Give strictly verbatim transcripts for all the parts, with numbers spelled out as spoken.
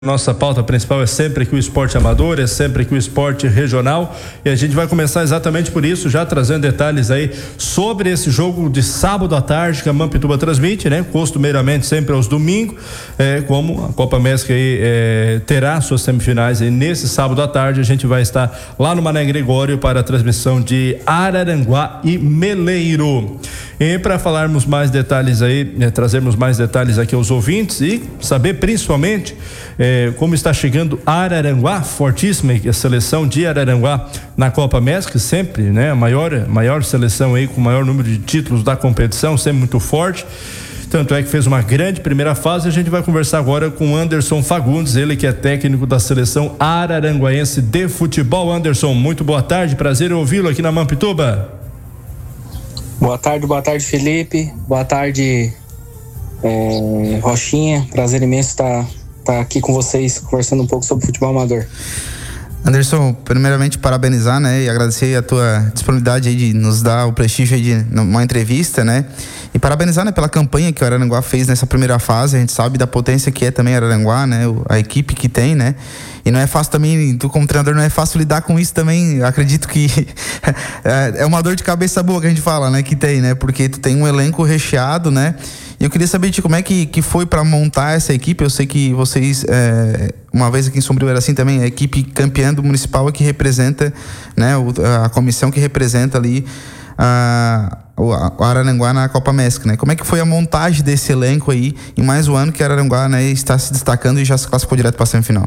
Nossa pauta principal é sempre que o esporte amador, é sempre que o esporte regional, e a gente vai começar exatamente por isso, já trazendo detalhes aí sobre esse jogo de sábado à tarde que a Mampituba transmite, né? Costumeiramente sempre aos domingos, é, como a Copa Mesc aí é, terá suas semifinais aí nesse sábado à tarde, a gente vai estar lá no Mané Gregório para a transmissão de Araranguá e Meleiro. E para falarmos mais detalhes aí, né, trazermos mais detalhes aqui aos ouvintes e saber principalmente eh, como está chegando Araranguá, fortíssima a seleção de Araranguá na Copa Mesc, sempre, né, a maior, maior seleção aí com o maior número de títulos da competição, sempre muito forte. Tanto é que fez uma grande primeira fase. A gente vai conversar agora com Anderson Fagundes, ele que é técnico da seleção araranguaense de futebol. Anderson, muito boa tarde, prazer em ouvi-lo aqui na Mampituba. Boa tarde, boa tarde, Felipe. Boa tarde, é, Rochinha. Prazer imenso estar, estar aqui com vocês, conversando um pouco sobre futebol amador. Anderson, primeiramente parabenizar, né, e agradecer a tua disponibilidade aí de nos dar o prestígio aí de uma entrevista, né, e parabenizar, né, pela campanha que o Araranguá fez nessa primeira fase. A gente sabe da potência que é também Araranguá, né, a equipe que tem, né, e não é fácil também, tu como treinador, não é fácil lidar com isso também. Eu acredito que é uma dor de cabeça boa que a gente fala, né, que tem, né, porque tu tem um elenco recheado, né. E eu queria saber de como é que, que foi para montar essa equipe. Eu sei que vocês, é, uma vez aqui em Sombrio era assim também, a equipe campeã do municipal é que representa, né, a comissão que representa ali a, o Araranguá na Copa Mesc, né? Como é que foi a montagem desse elenco aí em mais um ano que Araranguá, né, está se destacando e já se classificou direto para a semifinal?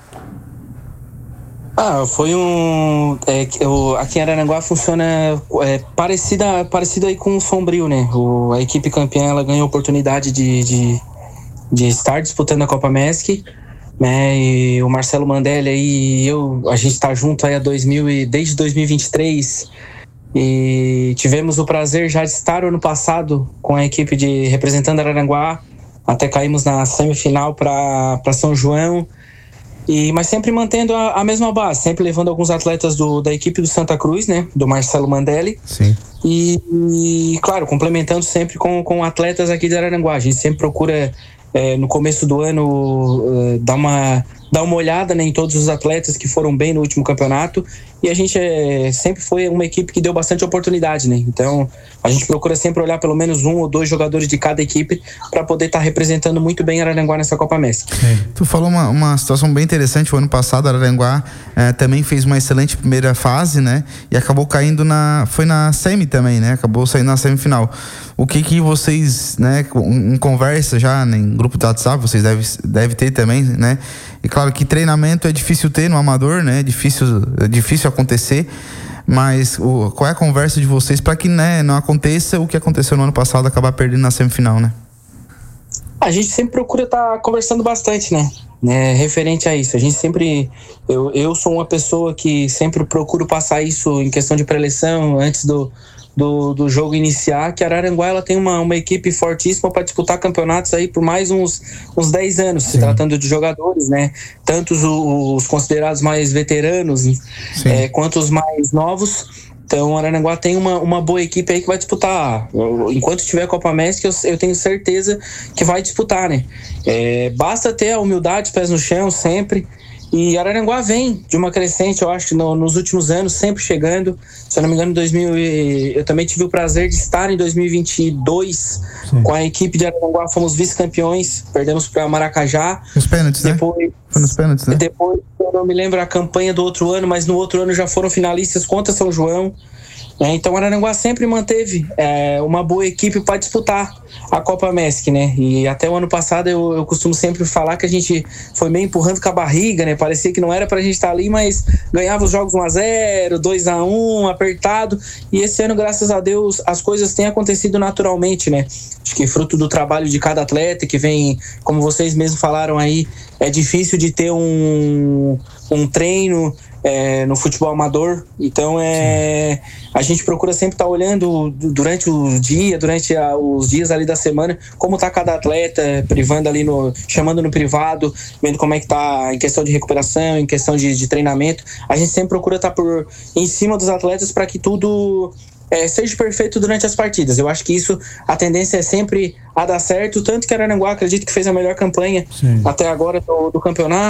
Ah, foi um... É, o, aqui em Araranguá funciona é, parecida, parecido aí com o Sombrio, né? O, a equipe campeã, ela ganhou a oportunidade de, de, de estar disputando a Copa Mesc, né? E o Marcelo Mandelli aí e eu, a gente tá junto aí a dois mil e, desde dois mil e vinte e três, e tivemos o prazer já de estar ano passado com a equipe de representando Araranguá, até caímos na semifinal para São João. E, mas sempre mantendo a, a mesma base, sempre levando alguns atletas do, da equipe do Santa Cruz, né, do Marcelo Mandelli. Sim. E, e claro, complementando sempre com, com atletas aqui de Araranguá. A gente sempre procura, é, no começo do ano, uh, dar, uma, dar uma olhada, né, em todos os atletas que foram bem no último campeonato. E a gente é, sempre foi uma equipe que deu bastante oportunidade, né? Então, a gente procura sempre olhar pelo menos um ou dois jogadores de cada equipe para poder estar tá representando muito bem Araranguá nessa Copa Mesc. É. Tu falou uma, uma situação bem interessante. O ano passado, Araranguá é, também fez uma excelente primeira fase, né? E acabou caindo na... Foi na semi também, né? Acabou saindo na semifinal. O que que vocês, né? Em conversa já, né, em grupo de WhatsApp, vocês devem deve ter também, né? E claro que treinamento é difícil ter no amador, né? É difícil, é difícil acontecer, mas o, qual é a conversa de vocês para que, né, não aconteça o que aconteceu no ano passado, acabar perdendo na semifinal, né? A gente sempre procura estar tá conversando bastante, né? É, referente a isso. A gente sempre... Eu, eu sou uma pessoa que sempre procuro passar isso em questão de preleção, antes do... Do, do jogo iniciar, que a Araranguá ela tem uma, uma equipe fortíssima para disputar campeonatos aí por mais uns, uns dez anos, Sim. se tratando de jogadores, né? Tanto os, os considerados mais veteranos é, quanto os mais novos. Então, o Araranguá tem uma, uma boa equipe aí que vai disputar. Enquanto tiver Copa Mesc, eu, eu tenho certeza que vai disputar, né? É, basta ter a humildade, pés no chão, sempre. E Araranguá vem de uma crescente, eu acho, no, nos últimos anos, sempre chegando. Se eu não me engano, em dois mil, eu também tive o prazer de estar em dois mil e vinte e dois Sim. com a equipe de Araranguá, fomos vice-campeões, perdemos para Maracajá. Nos pênaltis, depois, né? Foi nos pênaltis, né? Depois, eu não me lembro a campanha do outro ano, mas no outro ano já foram finalistas contra São João. É, então, Araranguá sempre manteve é, uma boa equipe para disputar a Copa Mesc, né? E até o ano passado eu, eu costumo sempre falar que a gente foi meio empurrando com a barriga, né? Parecia que não era pra gente estar ali, mas ganhava os jogos um a zero, dois a um, apertado. E esse ano, graças a Deus, as coisas têm acontecido naturalmente, né? Acho que fruto do trabalho de cada atleta que vem, como vocês mesmos falaram aí, é difícil de ter um, um treino É, no futebol amador. Então é, a gente procura sempre estar tá olhando durante o dia, durante a, os dias ali da semana, como está cada atleta, privando ali no, chamando no privado, vendo como é que está em questão de recuperação, em questão de, de treinamento. A gente sempre procura estar tá por em cima dos atletas para que tudo é, seja perfeito durante as partidas. Eu acho que isso, a tendência é sempre a dar certo, tanto que Araranguá acredito que fez a melhor campanha Sim. até agora do, do campeonato.